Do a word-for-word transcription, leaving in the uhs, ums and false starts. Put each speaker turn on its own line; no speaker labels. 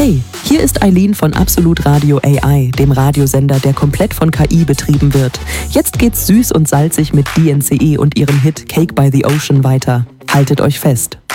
Hey, hier ist Eileen von Absolut Radio A I, dem Radiosender, der komplett von K I betrieben wird. Jetzt geht's süß und salzig mit D N C E und ihrem Hit Cake by the Ocean weiter. Haltet euch fest.